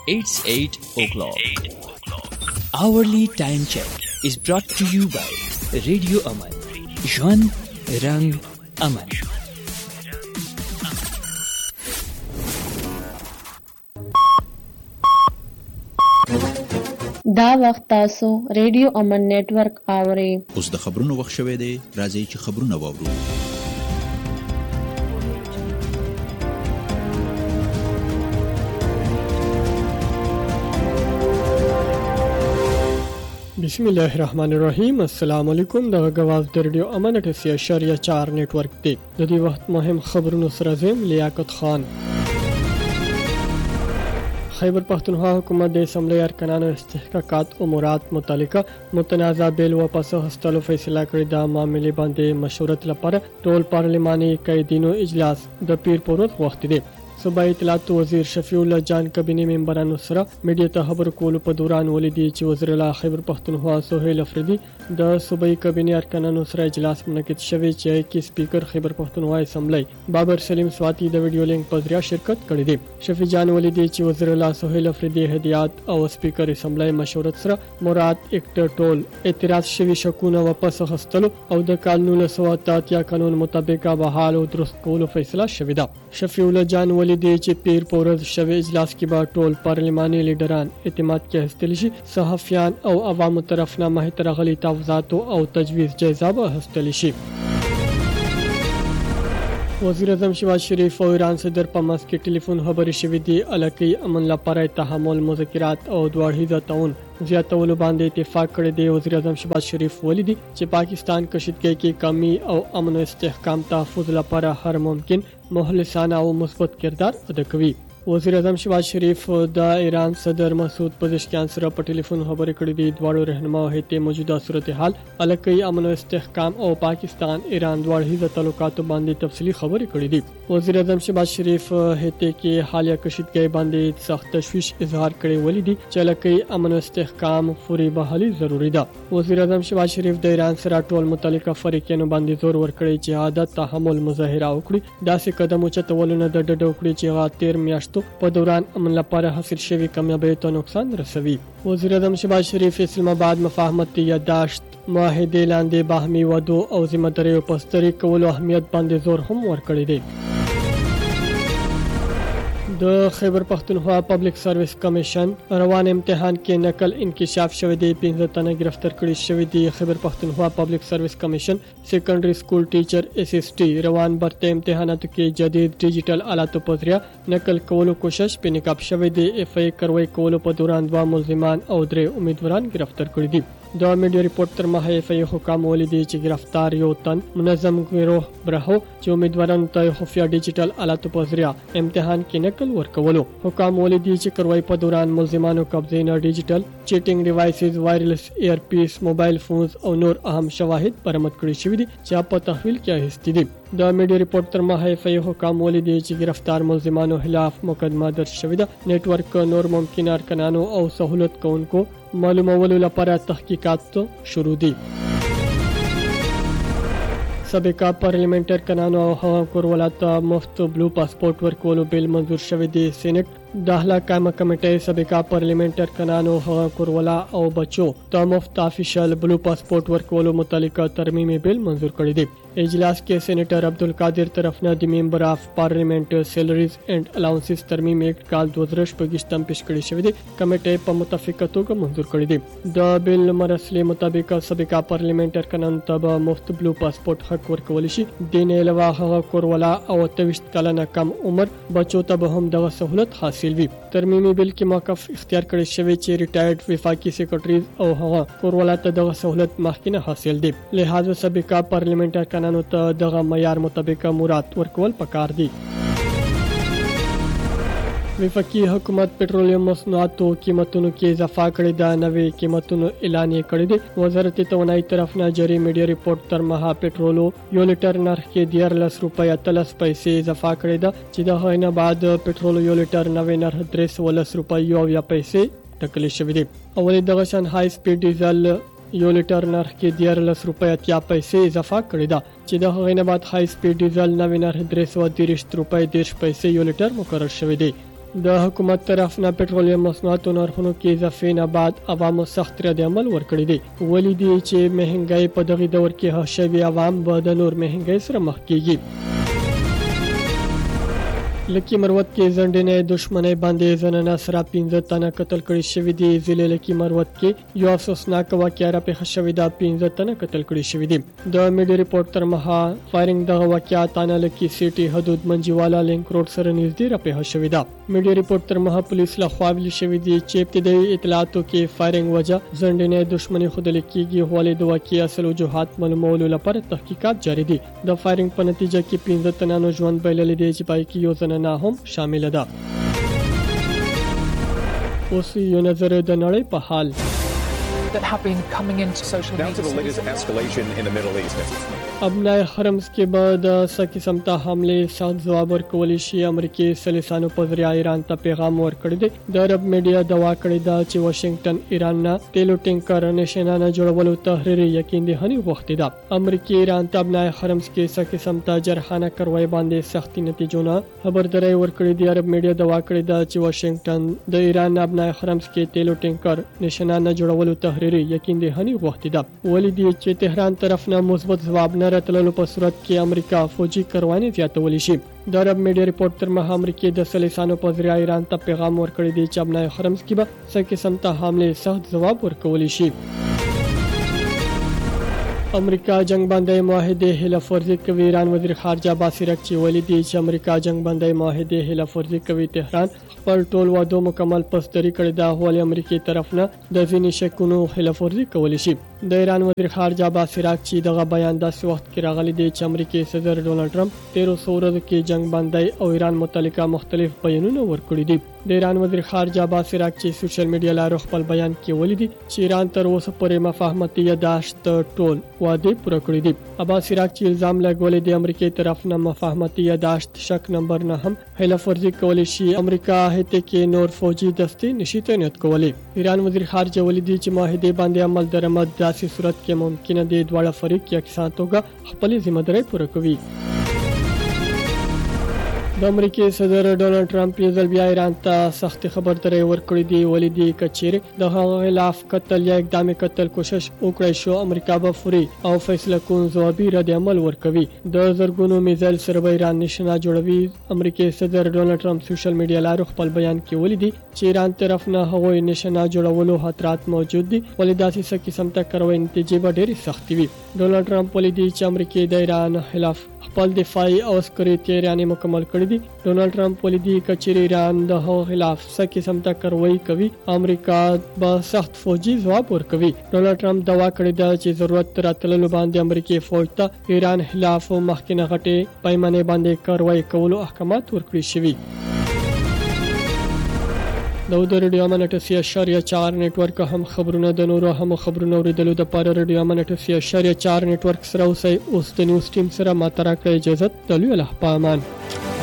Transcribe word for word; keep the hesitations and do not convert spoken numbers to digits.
It's eight o'clock. Hourly time check is brought to you by Radio Aman. Jwan Rang Aman. دا وخت تاسو ریډیو امن نیټورک اورئ. اوس د خبرونو وخت شوی دی. راځئ چې خبرونه واورو. بسم الله الرحمن الرحیم. السلام علیکم. د غواز د ریډیو امن اټسیا اشاریه چار نیټورک دی. د دې وخت مهم خبرونو سره زم لیاقت خان. خیبر پختونخوا حکومت د اسمبلی ارکانانو استحقاقات او مراد متعلقه متنازع بیل واپس هستلو فیصله کړې. د معاملې باندې مشورت لپاره ټول پارلماني قیدینو اجلاس د پیر پروت وخت دی. صوبایي اطلاعات وزیر شفیع الله جان کابینه ممبرانو سره میډیا ته خبر کولو په دوران ولیدي چې وزیر اعلی خیبر پختونخوا سهیل افریدي د صوبایي کابینه ارکانانو سره اجلاس منعقد شوی چې کې سپیکر خیبر پختونخوا اسمبلی بابر سلیم سواتی د ویډیو لینک په ذریعہ شرکت کړی دی. شفیع جان ولیدي چې وزیر اعلی سهیل افریدي هدایت او سپیکر اسمبلی مشورت سره مراد اکټ ټول اعتراض شوی شکونه واپس غوښتلو او د قانون له سواتات یا قانون مطابق بحال او درست کولو فیصله شوې ده. شفیع الله جان ولیدي دی چې پیر پورز شوی اجلاس کې به ټول پارلماني لیډران اعتماد کې هستل شي. صحافیان او عوامو طرف نه مه ترغلي تفاوضات او تجویز جایزه به هستل شي. وزیر اعظم شهباز شریف او ایران صدر په ماسک کې ټلیفون خبرې شوې دي. الکه امن لپاره تحمل مذاکرات او دوه تعاون زیاتولو باندې اتفاق کړی دی. وزیر اعظم شهباز شریف ولیدي چې پاکستان کشیدګۍ کې کمی او امن او استحکام تحفظ لپاره هر ممکن مخلصانه او مثبت کردار ادا کوي. وزیر اعظم شهباز شریف د ایران صدر مسعود پزشکیان سره په ټلیفون خبرې کړې دي. دواړو رهنما هیته موجوده صورتحال الکه امن او استحکام او پاکستان ایران دواړو تعلقاتو باندې تفصیلی خبرې کړې دي. وزیر اعظم شهباز شریف هیته کې حالیه کشیدګۍ باندې سخت تشویش اظهار کړی ولیدي چې الکه امن او استحکام فوري بحالي ضروری ده. وزیر اعظم شهباز شریف د ایران سره ټول متعلقه فریقونو باندې زور ورکړي چې عادت تحمل مظاهره وکړي. داسې قدم اوچتولونه د ډډ وکړي چې غاتیر میاشت په دوران امن لپاره حاصل شوی کامیابی ته نقصان رسوي. وزیر اعظم شهباز شریف اسلام آباد مفاهمت یادداشت معاهده لاندې باهمي ودو او ذمہ داریو په ستري کولو اهمیت باندې زور هم ورکړی دی. د خیبر پختونخوا پبلک سرویس کمیشن روان امتحان کې نقل انکشاف شوی دی. پنځه تنه گرفتار کړي شوی دی. خیبر پختونخوا پبلک سرویس کمیشن سیکنډري سکول ټیچر ایس ایس ټي روان برته امتحاناتو کې جدید ډیجیټل آلاتو په ذریعہ نقل کولو کوشش په نقاب شوی دی. اف ای کاروای کولو په دوران دوه ملزمان او درې امیدواران گرفتار کړي دي. د میډیا ریپورت تر مخه اف ای حکام ولیدي چې گرفتار یو تن منظم گروه برهو چې امیدوارانو ته خفیا ډیجیټل آلاتو په ذریعہ امتحان کې نقل ورکولو. حکام ولیدي چې کاروای په دوران ملزمانو قبضه نه ډیجیټل چیټینګ ډیوایسز وایرلیس ایر پیس موبایل فونز او نور اهم شواهد برآمد کړي شوی دي چې په تحویل کې اخیستي دي. د میډیا ریپورت تر مخه اف ای حکام ولیدي چې گرفتار ملزمانو خلاف مقدمه درج شوې ده. نیټورک نور ممکن ارکانانو او سہولت کوونکو معلومولو لپاره تحقیقات شروع دي. سابقا پارلیمنټر کنانو او هوا کور ولایت مفت بلو پاسپورت ورکولو بیل منظور شوی دی. سېنات داخله قائمه کمیټه سابقا پارلیمنټر کنانو هوا کور ولا او بچو ته مفت افیشل بلو پاسپورت ورکولو متعلقه ترمیمي بیل منظور کړی دی. اجلاس کې سېنیټر عبدالقادر طرفنه د ممبر اف پارلیمنت سیلریز اینڈ الاونسز ترمیم ایکټ کال دوه زره شپږ پیش کړی شوی دی. کمیټه په متفقه توګه منظور کړی دی. د بیل نمبر اصلي مطابق سابقا پارلیمنټر کنانو ته مفت بلو پاسپورت حق ورکول شي. دین علاوه هغه کور ولا او تویشت کلنه کم عمر بچو ته به هم دغه سہولت حاصل وي. ترمیمي بیل کې موقف اختیار کړی شوی چې ریټایرډ وفاقي سیکریټریز او هغه کور ولا ته دغه سہولت مخکینه حاصل دی. لہذا سابقا پارلیمنټر کنانو ته دغه معیار مطابق مراد ورکول پکار دي. وفاقي حکومت پټرولیم مصنوعاتو قیمتونو کې اضافه کړې ده. نوې قیمتونو اعلان یې کړی دی. وزارت توانایي طرف نه جاری میډیا ریپورت تر مها پټرولو یو لیټر نرخ کې دیارلس روپۍ اتلس پیسې اضافه کړې ده چې د هغې نه بعد پټرولو یو لیټر نوې نرخ درې سوه لس روپۍ او یا پیسې ټاکلی شوی دی. اولې دغه شان های سپیډ ډیزل یو لیټر نرخ کې دیارلس روپۍ اتیا پیسې اضافه کړې ده چې د هغې نه بعد های سپیډ ډیزل نوې نرخ درې سوه دېرش روپۍ دېرش پیسې یو لیټر مقرر شوی دی. د حکومت طرف نه پټرولیم مصنوعاتو نرخونو کې اضافې نه بعد عوامو سخت رد عمل ورکړی دی. ولې دی چې مهنګای په دغه دور کې هر شوی عوام به د نور مهنګای سره مخ کیږي. لکی مروت کې ځنډنې دښمنۍ باندې زنانه سره پنځه تنه قتل کړي شوی دي. ضلع لکی مروت کې یو افسوسناک واقعه را پیښه شوې ده. پنځه تنه قتل کړي شوی دي. د میډیا رپورټ تر مها فایرنګ دغه واقعه تانه لکی سیټي حدود منجوالا لینک روډ سره نږدې را پیښه شوې ده. میډیا رپورټ تر مها پولیس له خوا ویل شوی دی چې ابتدایي اطلاعاتو کې فایرنګ وجه ځنډنې دښمنۍ خود لیکيږي. ولې د واقعې اصل وجوهات معلومولو لپاره تحقیقات جاری دي. د فایرنګ په نتیجه کې پنځه تنه ژوند بایلل دي چې پای کې یو ځنه نه هم شامل ده. اوس یو نظر د نړۍ په حال that have been coming into social media. Down to the latest escalation in the Middle East. ابنای حرمز کې به د سکی سمتا حمله سخت جواب ورکول شي. امریکای سلیسانو په ذریعہ ایران ته پیغام ورکړی دی. د عرب میډیا دوا کړی دا چې واشنگټن ایران نه تیلو ټینکر نشانه جوړولو تحریری یقین دهنی غوښتي ده. امریکای ایران ته ابنای حرمز کې سکی سمتا جرحانه کاروای باندې سختي نتیجونه خبرداري ورکړی دی. عرب میډیا دوا کړی دا چې واشنگټن د ایران ابنای حرمز کې تیلو ټینکر نشانه جوړولو تحریری یقین دهنی غوښتي ده. ولې دی چې تهران طرف نه مثبت جواب نه راتللو په صورت کې امریکا فوجي کارواني زیاتولی شي. د عرب میډیا رپورټ تر مها امریکای د سلیسانو په ذریعہ ایران ته پیغام ورکړی دی چې ابنای حرمز کې به سکی سمتا حمله سخت جواب ورکولی شي. امریکا جنگ باندې معاهده خلاف ورزي کوي. ایران وزیر خارجه باسر اکچي ویلي دی چې امریکا جنگ باندې معاهده خلاف ورزي کوي. تهران خپل ټول وعده مکمل پسدري کړی دا. ولې امریکای طرف نه د ځینې شکونو خلاف ورزي کولی شي. د ایران وزیر خارجه باسر اکچي دغه بیان داسې وخت کې راغلی دی چې امریکای صدر ډونالد ټرمپ تیرو ورځو کې جنگ باندې او ایران متعلقه مختلف بیانونه ورکړي دي. د ایران وزیر خارجه باسر اکچي سوشل میډیا لارو خپل بیان کې ویلي دی چې ایران تر اوسه پورې مفاهمتي یاداشت ټول وعده پوره کړې دي. عباس اکچي الزام لګولې د امریکای طرف نه مفاهمتي یاداشت شک نمبر نه هم خلاف ورزي کولی شي. امریکا هته کې نور فوجي دستې نشي تعینات کولی. ایران وزیر خارجه ویلي دی چې معاهده باندې عمل درآمد داسې صورت کې ممکنه دی دواړه فریق یکسان توګه خپل ذمہ داری پوره کوي. د امریکای صدر ډونالد ټرمپ یې ځل بیا ایران ته سخت خبرداري ورکړې دی. ولې دی کچېره د هغه خلاف قتل یا اقدام قتل کوشش وکړای شو امریکا به فوري او فیصله کوم ځوابي رد عمل ورکوي. د زرګونو میزایل سره ایران نشانه جوړوي. امریکای صدر ډونالد ټرمپ سوشل میډیا لارو خپل بیان کې ویلي دی چې ایران طرف نه هغوی نشانه جوړولو خطرات موجود دي. ولې داسې څه قسم ته کاروي نتیجې به ډېری سخت وي. ډونالد ټرمپ ویلي دی چې امریکای د ایران خلاف خپل دفاعي او عسکري تیاریانې مکمل کړې دي. ډونالد ټرمپ ویلي دی چې ایران د هغو خلاف څه قسم ته کاروي کوي امریکا به سخت فوجي ځواب ورکوي. ډونالد ټرمپ دوا کړې ده چې ضرورت راتللو باندې امریکای فوج ته ایران خلاف مخکینه غټې پیمانې باندې کاروي کولو احکامات ورکړي شوي. د ریډیو امن اټسیا اشاریه چار نیټورک هم خبرونه د نورو هم خبرونه اوریدلو د پاره ریډیو امن اټسیا اشاریه چار نیټورک سره اوسئ. اوس د نیوز ټیم سره ماتره کړی اجازه د لوی الله په امان.